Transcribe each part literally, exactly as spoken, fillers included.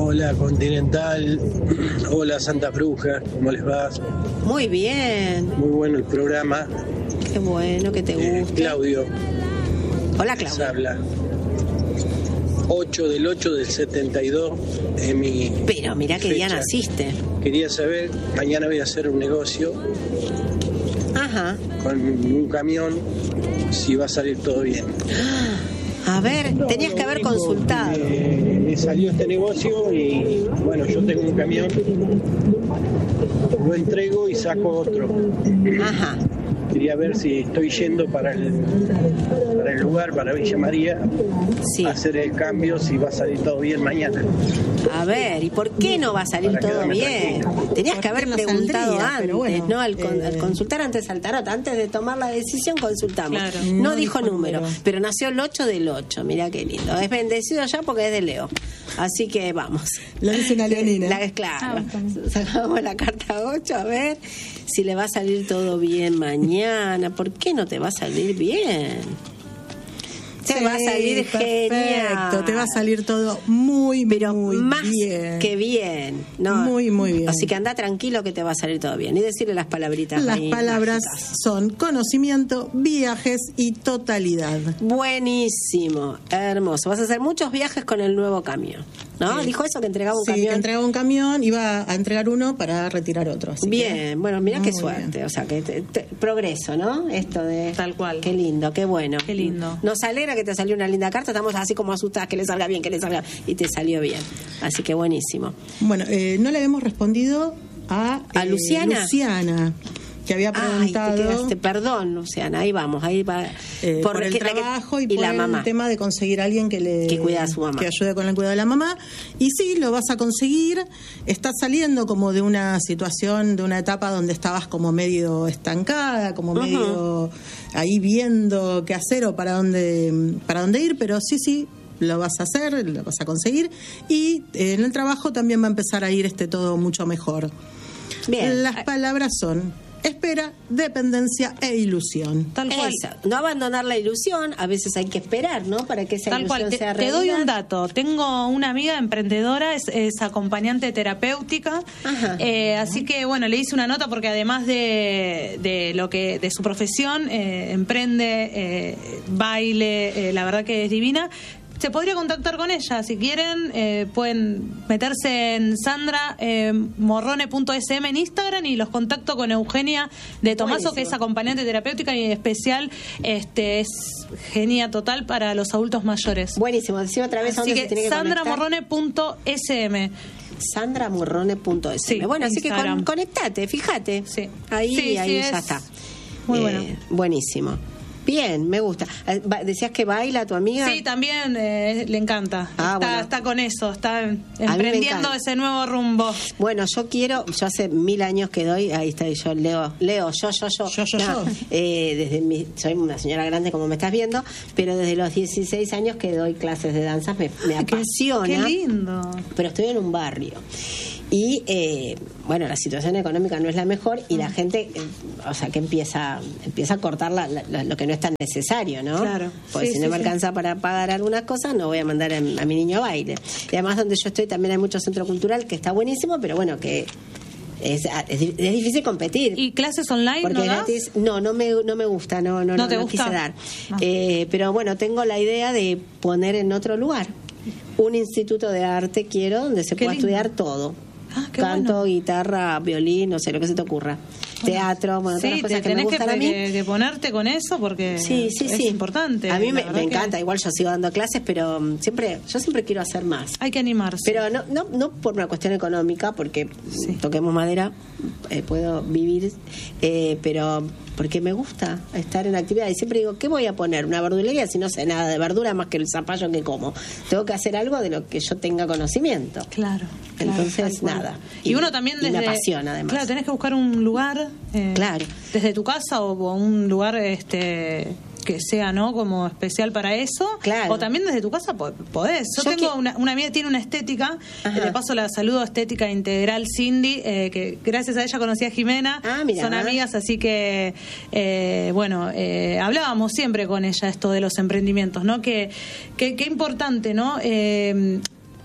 Hola Continental, hola Santa Bruja, ¿cómo les va? Muy bien. Muy bueno el programa. Qué bueno que te guste. Eh, Claudio. Hola Claudio. Les habla. ocho del ocho del setenta y dos es mi Pero mirá que día fecha. naciste. Quería saber, mañana voy a hacer un negocio Ajá. con un camión, si va a salir todo bien. A ver, No, tenías lo que haber único consultado. que Me, me salió este negocio y bueno, yo tengo un camión, lo entrego y saco otro. Ajá. Quería ver si estoy yendo para el, para el lugar, para Villa María, Sí. a hacer el cambio, si va a salir todo bien mañana. A ver, ¿y por qué no va a salir Para todo quedarme bien? tranquilo. Tenías que ¿Por qué haber no preguntado saldría? antes, Pero bueno, ¿no? Al, con- eh, al consultar antes al tarot, antes de tomar la decisión consultamos. Claro. No, No dijo dijo número, número. pero nació el ocho del ocho, mirá qué lindo. Es bendecido ya porque es de Leo. Así que vamos. Lo dice una leonina. La, claro. Sacamos la carta ocho, a ver si le va a salir todo bien mañana. ¿Por qué no te va a salir bien? Te Sí, va a salir perfecto, genial. te va a salir todo muy, Pero muy más bien. que bien. ¿no? Muy, muy bien. Así que anda tranquilo que te va a salir todo bien. Y decirle las palabritas. Las ahí palabras mágicas. son conocimiento, viajes y totalidad. Buenísimo, hermoso. Vas a hacer muchos viajes con el nuevo camión, ¿no? Sí. Dijo eso, que entregaba un Sí, camión. entregaba un camión, iba a entregar uno para retirar otro. así Bien, que- bueno, mira qué Muy suerte. bien. O sea, que te- te- progreso, ¿no? Esto de... Tal cual. Qué lindo, qué bueno. Qué lindo. Nos alegra que te salió una linda carta. Estamos así como asustadas, que le salga bien, que le salga... Y te salió bien. Así que buenísimo. Bueno, eh, no le habíamos respondido a, ¿A eh, Luciana? Luciana, que había Ay, preguntado te quedaste, perdón, Luciana, ahí vamos, ahí va. eh, por, el que- la que- trabajo y, por la mamá. el tema de conseguir a alguien que le Que cuide a su mamá. que ayude con el cuidado de la mamá. Y sí, lo vas a conseguir. Estás saliendo como de una situación, de una etapa donde estabas como medio estancada, como Ujú. medio ahí viendo qué hacer o para dónde, para dónde ir, pero sí, sí. Lo vas a hacer, lo vas a conseguir y eh, en el trabajo también va a empezar a ir este todo mucho mejor. Bien. Las palabras son espera, dependencia e ilusión. Tal cual. Esa. No abandonar la ilusión, a veces hay que esperar, ¿no? Para que esa Tal ilusión cual, te, sea te realidad. doy un dato. Tengo una amiga emprendedora, es, es acompañante terapéutica, Ajá. eh, así que bueno, le hice una nota porque además de, de lo que de su profesión eh, emprende eh, baile, eh, la verdad que es divina. Se podría contactar con ella, si quieren, eh, pueden meterse en sandra eh, morrone punto s m en Instagram y los contacto con Eugenia de Tomaso, Buenísimo. que es acompañante terapéutica y especial, este es genia total para los adultos mayores. Buenísimo, decime otra vez Así dónde se tiene que que sandra conectar. morrone punto s m. sandra morrone punto es. Sí, bueno, así que Instagram. con, conectate, fíjate. Sí. Ahí, Sí, sí, ahí es ya está. muy bueno. Buenísimo. Bien, me gusta. Eh, ba- ¿Decías que baila tu amiga? Sí, también eh, le encanta. Ah, está, bueno. está con eso, está me emprendiendo encanta. ese nuevo rumbo. Bueno, yo quiero, yo hace mil años que doy, ahí está yo, Leo, Leo, yo, yo, yo. Yo, yo, No, yo. eh, desde mi, soy una señora grande como me estás viendo, pero desde los dieciséis años que doy clases de danzas me, me apasiona. Qué lindo. Pero estoy en un barrio. Y eh, bueno, la situación económica no es la mejor y la gente, eh, o sea, que empieza empieza a cortar la- la- lo que no es tan necesario, ¿no? Claro. Porque Sí, si sí, no me sí. alcanza para pagar algunas cosas, no voy a mandar a, a mi niño a baile. Y además donde yo estoy también hay mucho centro cultural que está buenísimo, pero bueno, que es, es, di- es difícil competir. ¿Y clases online Porque no es das? gratis. No, no me, no me gusta, no, no, ¿No no, te no gusta? quise dar. No. Eh, pero bueno, tengo la idea de poner en otro lugar un instituto de arte, quiero, donde se Qué pueda lindo. estudiar todo. Ah, qué Canto, bueno. guitarra, violín, no sé, lo que se te ocurra. Teatro, bueno, todas Sí, las cosas te que me tenés que, gustan a mí. que- que ponerte con eso porque Sí, sí, es sí. importante. A mí la me, verdad me que encanta, igual yo sigo dando clases, pero mm, siempre yo siempre quiero hacer más. Hay que animarse. Pero no, no, no por una cuestión económica, porque Sí. toquemos madera, eh, puedo vivir, eh, pero porque me gusta estar en actividad. Y siempre digo, ¿qué voy a poner? Una verdulería si no sé nada de verdura más que el zapallo que como. Tengo que hacer algo de lo que yo tenga conocimiento. Claro. claro, Entonces, tal cual. nada. Y, Y- uno también y me desde... apasiona, además. Claro, tenés que buscar un lugar... eh, Claro. Desde tu casa o, o un lugar este que sea, ¿no? Como especial para eso. Claro. O también desde tu casa po- podés. Yo, Yo tengo que- una, una amiga que tiene una estética, Ajá. eh, le paso la saludo estética integral Cindy, eh, que gracias a ella conocí a Jimena. Ah, mirá. Son amigas, así que, eh, bueno, eh, hablábamos siempre con ella esto de los emprendimientos, ¿no? Que, que, que importante, ¿no? Eh,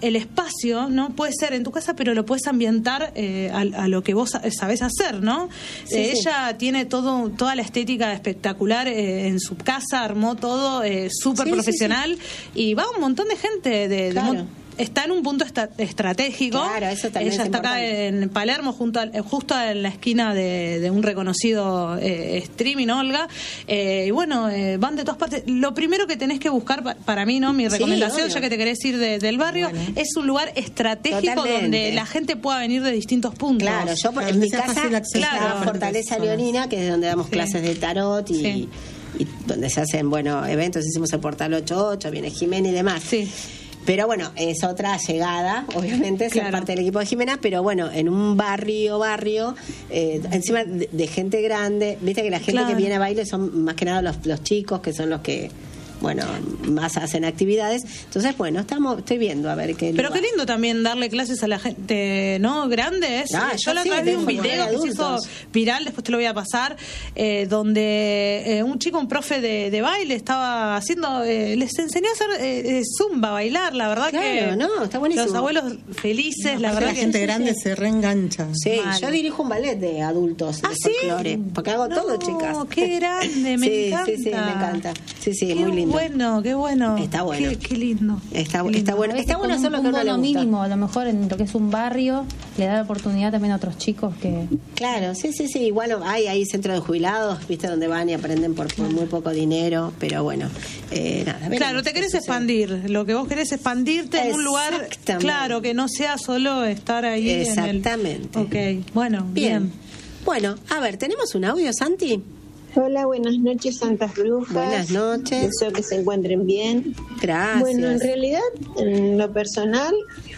el espacio, ¿no? Puede ser en tu casa, pero lo puedes ambientar eh, a, a lo que vos sabés hacer, ¿no? Sí, eh, sí. Ella tiene todo toda la estética espectacular eh, en su casa, armó todo eh, súper Sí, profesional, sí, y va un montón de gente de, de Claro. mon- está en un punto esta- estratégico. Claro, eso también Ella es está acá importante. en Palermo, junto al- eh, justo en la esquina de, de un reconocido eh, streaming, Olga. Eh, y bueno, eh, van de todas partes. Lo primero que tenés que buscar pa- para mí, ¿no? Mi Sí, recomendación, obvio. ya que te querés ir de- del barrio, Bueno. es un lugar estratégico Totalmente. donde la gente pueda venir de distintos puntos. Claro, yo por- Claro, en mi que sea casa fácil acceso está a diferentes Fortaleza zonas. Leonina, que es donde damos Sí. clases de tarot y, Sí. y donde se hacen, bueno, eventos. Hicimos el Portal ocho ocho, viene Jimena y demás. Sí. Pero bueno, es otra llegada, obviamente, ser Claro. parte del equipo de Jimena, pero bueno, en un barrio, barrio, eh, encima de, de gente grande, viste que la gente Claro. que viene a baile son más que nada los, los chicos, que son los que, bueno, más hacen actividades. Entonces, bueno, estamos, estoy viendo a ver qué Pero lugar. qué lindo también darle clases a la gente, ¿no? Grande. Es, Ah, yo yo la sí, otra vez vi un de formar video que se hizo adultos. viral, después te lo voy a pasar, eh, donde eh, un chico, un profe de, de baile, estaba haciendo, eh, les enseñó a hacer eh, eh, zumba, bailar, la verdad Claro, que no, está buenísimo. los abuelos felices, la Aparte, verdad la que gente sí, grande sí. se reengancha. Sí, Mal. yo dirijo un ballet de adultos ¿Ah, de sí? folclore, porque hago No, todo, chicas. qué grande, me sí, encanta. Sí, sí, me encanta. Sí, sí, Qué muy lindo. bueno, qué bueno. Está bueno. Qué, qué lindo. Está, Qué lindo. está bueno. A veces Está bueno con hacer lo un, que un a uno le bono gusta. mínimo, a lo mejor en lo que es un barrio, le da la oportunidad también a otros chicos que... Claro, sí, sí, sí. Igual hay hay centros de jubilados, viste, donde van y aprenden por, por muy poco dinero, pero bueno, eh, nada. veremos Claro, te qué querés sucede. expandir. Lo que vos querés es expandirte en un lugar, Exactamente. claro, que no sea solo estar ahí. Exactamente. En el... Ok, bueno, Bien. bien. Bueno, a ver, ¿tenemos un audio, Santi? Hola, buenas noches, Santas Brujas. Buenas noches. Deseo que se encuentren bien. Gracias. Bueno, en realidad, en lo personal,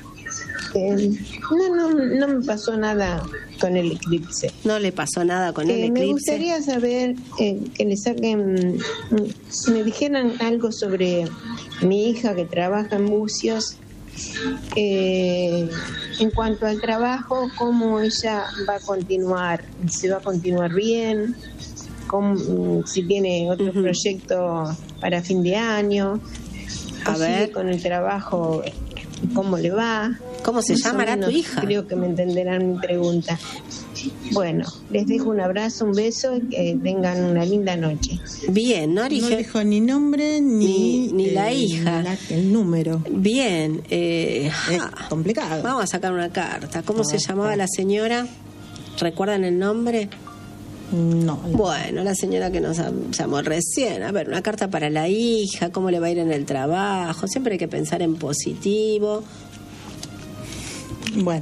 eh, no, no, no me pasó nada con el eclipse. No le pasó nada con el Eh, eclipse. me gustaría saber eh, que le saquen, mm, me dijeran algo sobre mi hija que trabaja en bucios. Eh, en cuanto al trabajo, cómo ella va a continuar, si va a continuar bien, cómo, si tiene otro Ujú. proyecto para fin de año, A o ver. sigue con el trabajo, cómo le va. ¿Cómo se Más o llamará tu menos, hija? Creo que me entenderán mi pregunta. Bueno, les dejo un abrazo, un beso y que tengan una linda noche. Bien, Nori. No je- dijo ni nombre ni, Ni- ni la eh, hija. ni la- el número. Bien. Eh, Es ah, complicado. Vamos a sacar una carta. ¿Cómo A se ver, llamaba espera. la señora? ¿Recuerdan el nombre? No. Bueno, la señora que nos am- llamó recién. A ver, una carta para la hija, cómo le va a ir en el trabajo. Siempre hay que pensar en positivo. Bueno,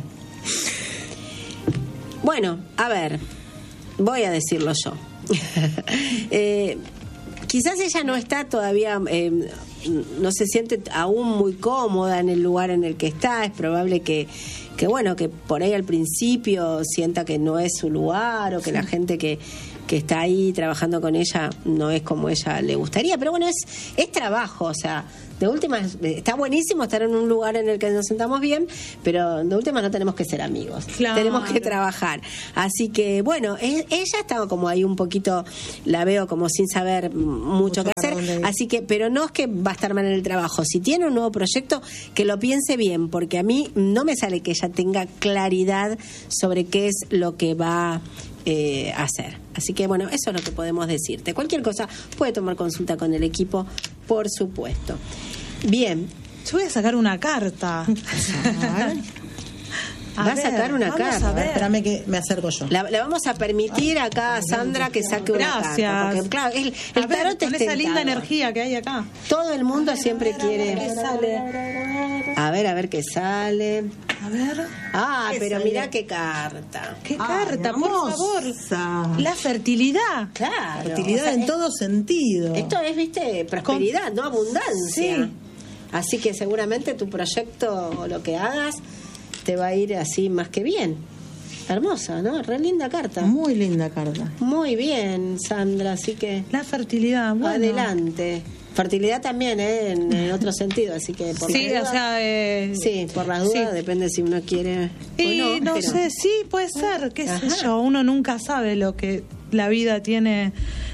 Bueno, a ver, voy a decirlo yo. Eh, quizás ella no está todavía, eh, no se siente aún muy cómoda en el lugar en el que está. Es probable que, que bueno, que por ahí al principio sienta que no es su lugar o que la gente que, que está ahí trabajando con ella no es como ella le gustaría. Pero bueno, es, es trabajo, o sea, de última, está buenísimo estar en un lugar en el que nos sentamos bien, pero de última no tenemos que ser amigos. Claro. Tenemos que trabajar. Así que, bueno, e- ella estaba como ahí un poquito, la veo como sin saber mm, mucho, Mucho qué para hacer. dónde ir. Así que, pero no es que va a estar mal en el trabajo. Si tiene un nuevo proyecto, que lo piense bien, porque a mí no me sale que ella tenga claridad sobre qué es lo que va eh, a hacer. Así que, bueno, eso es lo que podemos decirte. Cualquier cosa puede tomar consulta con el equipo, por supuesto. Bien. Yo voy a sacar una carta. a ver, A Va a ver, sacar una vamos carta. a ver. espérame que me acerco yo. La, le vamos a permitir acá a Sandra que saque una Gracias. carta. Porque, claro, el, el A ver, tarot con es esa linda tentador. energía que hay acá. Todo el mundo siempre quiere. ¿Qué sale? A ver, a ver qué sale. A ver. Ah, ¿Qué pero sale? mirá qué carta. ¿Qué Ay, carta, por favor? hermosa. La fertilidad. Claro. Fertilidad o sea, en es- todo sentido. Esto es, viste, prosperidad, no abundancia. Sí. Así que seguramente tu proyecto o lo que hagas te va a ir así más que bien. Hermosa, ¿no? Re linda carta. Muy linda carta. Muy bien, Sandra, así que La fertilidad. Bueno. adelante. Fertilidad también, ¿eh? En, en otro sentido, así que por Sí, las o dudas- sea. Eh, sí, por las dudas, sí. depende si uno quiere Y o no. no, pero- sé, sí, puede ser, qué sé Ajá. yo. Uno nunca sabe lo que la vida tiene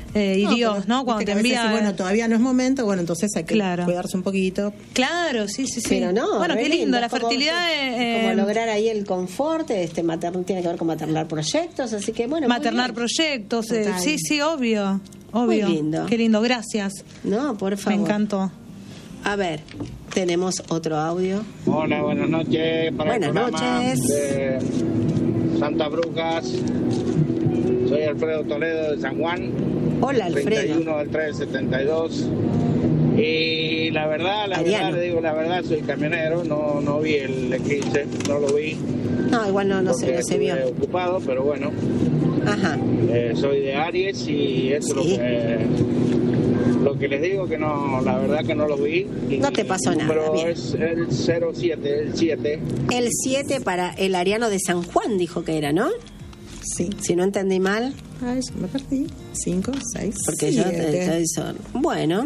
eh, y No, Dios, pero ¿no? Cuando viste te que a veces envía... sí, bueno, todavía no es momento, bueno, entonces hay que Claro. cuidarse un poquito. Claro, sí, sí, sí. Pero no, bueno, re qué lindo, lindo, la es como- fertilidad... sí, eh, es como eh, lograr ahí el confort, este materno, tiene que ver con maternar proyectos, así que bueno, muy maternar bien. proyectos, eh, Total. sí, sí, obvio, obvio. Muy lindo. Qué lindo, gracias. No, por favor. Me encantó. A ver, tenemos otro audio. Hola, buenas noches para Buenas el programa noches. de Santa Brujas. Soy Alfredo Toledo de San Juan, Hola, Alfredo. treinta y uno del tres setenta y dos. Y la verdad, la Ariano. verdad, le digo la verdad, soy camionero, no no vi el eclipse, no lo vi. No, igual no, no se, porque no se vio. estuve ocupado, pero bueno, Ajá. eh, soy de Aries y eso es lo Sí. que, lo que les digo, que no, la verdad que no lo vi. Y No te pasó el nada, número bien. es el cero siete, el siete. El siete para el ariano de San Juan, dijo que era, ¿no? Sí. Si no entendí mal, Ay, ya me perdí. Cinco, seis, porque yo siete. te, te son. Bueno,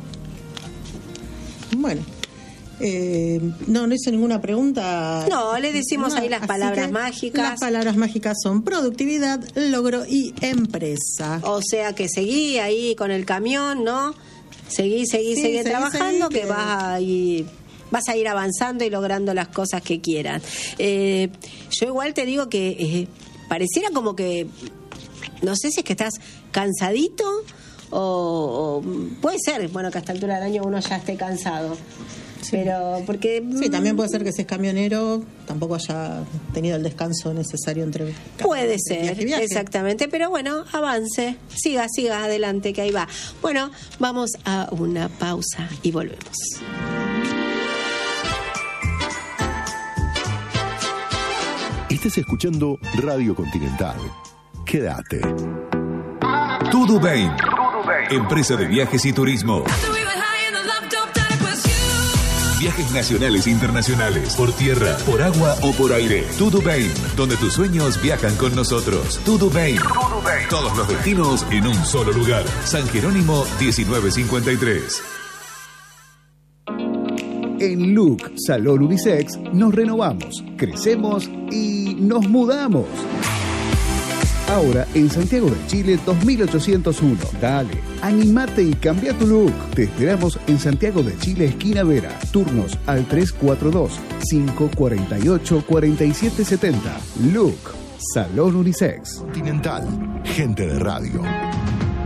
Bueno. Eh, no, no hice ninguna pregunta. No, le decimos ahí las así palabras que mágicas. Las palabras mágicas son productividad, logro y empresa. o sea que seguí ahí con el camión, ¿no? Seguí, seguí, Sí, seguí seguí, trabajando, seguí, que que- vas a ir, vas a ir avanzando y logrando las cosas que quieran. Eh, yo igual te digo que eh, pareciera como que, no sé si es que estás cansadito o, o puede ser, bueno, que a esta altura del año uno ya esté cansado. Pero porque Sí, también puede ser que si es camionero tampoco haya tenido el descanso necesario entre puede entre ser, viaje y viaje. exactamente, pero bueno, avance, siga, siga adelante, que ahí va. Bueno, vamos a una pausa y volvemos. Estás escuchando Radio Continental. Quédate. Tudo Bem, empresa de viajes y turismo. Viajes nacionales e internacionales, por tierra, por agua o por aire. Tudo Bem, donde tus sueños viajan con nosotros. Tudo Bem. Todos los destinos en un solo lugar. San Jerónimo diecinueve cincuenta y tres. En Look Salón Unisex nos renovamos, crecemos y nos mudamos. Ahora en Santiago de Chile dos mil ochocientos uno. Dale, animate y cambia tu look. Te esperamos en Santiago de Chile, esquina Vera. Turnos al tres cuatro dos, cinco cuatro ocho, cuatro siete siete cero. Look Salón Unisex. Continental. Gente de radio.